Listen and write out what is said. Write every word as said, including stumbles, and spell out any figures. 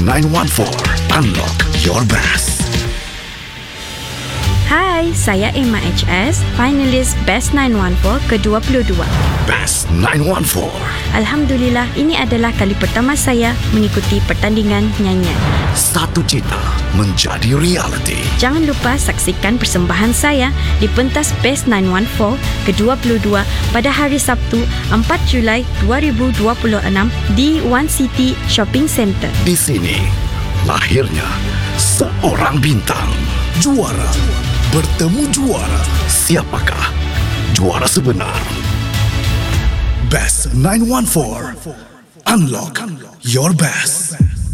nine one four. Unlock your best. Hai, saya Emma H S, finalis Best nine one four ke dua puluh dua. Best nine one four. Alhamdulillah, ini adalah kali pertama saya mengikuti pertandingan nyanyian. Satu cita menjadi realiti. Jangan lupa saksikan persembahan saya di pentas Best nine one four ke dua puluh dua pada hari Sabtu empat Julai dua ribu dua puluh enam di One City Shopping Centre. Di sini lahirnya seorang bintang. Juara bertemu juara. Siapakah juara sebenar? Best nine one four. Unlock your best.